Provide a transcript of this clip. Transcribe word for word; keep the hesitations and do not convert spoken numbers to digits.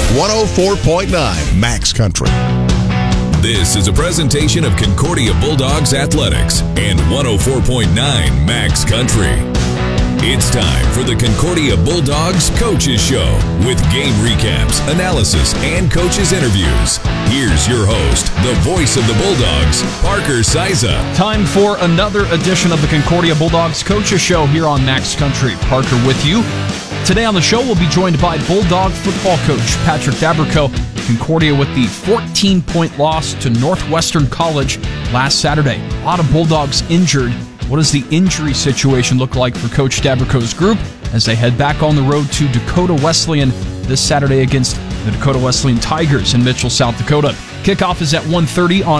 one oh four point nine Max Country. This is a presentation of Concordia Bulldogs Athletics and one oh four point nine Max Country. It's time for the Concordia Bulldogs Coaches Show with game recaps, analysis, and coaches' interviews. Here's your host, the voice of the Bulldogs, Parker Siza. Time for another edition of the Concordia Bulldogs Coaches Show here on Max Country. Parker with you. Today on the show, we'll be joined by Bulldog football coach Patrick Dabrikow. Concordia with the fourteen-point loss to Northwestern College last Saturday. A lot of Bulldogs injured. What does the injury situation look like for Coach Dabrikow's group as they head back on the road to Dakota Wesleyan this Saturday against the Dakota Wesleyan Tigers in Mitchell, South Dakota? Kickoff is at one thirty on